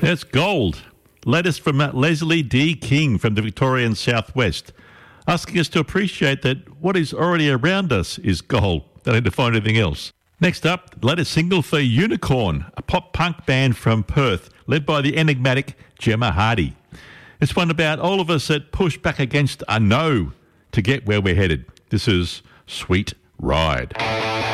It's gold. Latest from Leslie D. King from the Victorian Southwest, asking us to appreciate that what is already around us is gold. Don't need to find anything else. Next up, the latest single for Unicorn, a pop-punk band from Perth, led by the enigmatic Gemma Hardy. It's one about all of us that push back against a no to get where we're headed. This is Sweet Ride.